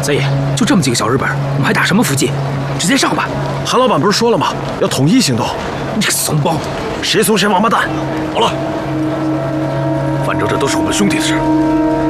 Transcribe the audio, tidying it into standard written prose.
三爷，就这么几个小日本，我们还打什么伏击？直接上吧！ 韩老板不是说了吗？要统一行动。 你个怂包， 谁怂谁王八蛋！ 好了，反正这都是我们兄弟的事，